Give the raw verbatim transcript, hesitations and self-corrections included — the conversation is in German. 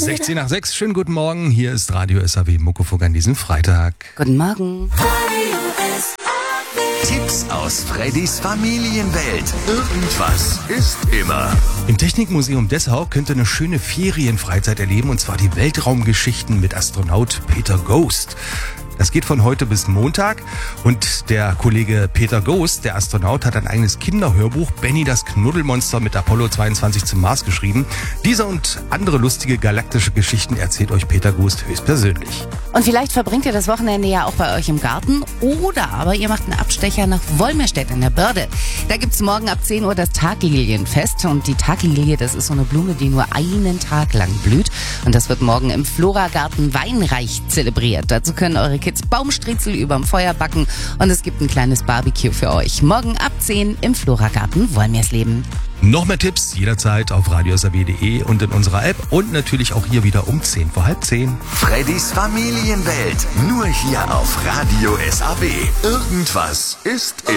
sechzehn nach sechs, schönen guten Morgen. Hier ist Radio S A W Muckefuck an diesem Freitag. Guten Morgen. Tipps aus Freddys Familienwelt. Irgendwas ist immer. Im Technikmuseum Dessau könnt ihr eine schöne Ferienfreizeit erleben, und zwar die Weltraumgeschichten mit Astronaut Peter Ghost. Das geht von heute bis Montag, und der Kollege Peter Ghost, der Astronaut, hat ein eigenes Kinderhörbuch Benny das Knuddelmonster mit Apollo zweiundzwanzig zum Mars geschrieben. Diese und andere lustige galaktische Geschichten erzählt euch Peter Ghost höchstpersönlich. Und vielleicht verbringt ihr das Wochenende ja auch bei euch im Garten, oder aber ihr macht einen Abstecher nach Wolmerstedt in der Börde. Da gibt's morgen ab zehn Uhr das Taglilienfest, und die Taglilie, das ist so eine Blume, die nur einen Tag lang blüht, und das wird morgen im Floragarten Weinreich zelebriert. Dazu können eure Kids Baumstriezel überm Feuer backen, und es gibt ein kleines Barbecue für euch. Morgen ab zehn im Floragarten Wolmersleben. Noch mehr Tipps jederzeit auf radio s a w punkt d e und in unserer App, und natürlich auch hier wieder um zehn vor halb zehn. Freddys Familienwelt. Nur hier auf Radio S A W. Irgendwas ist immer.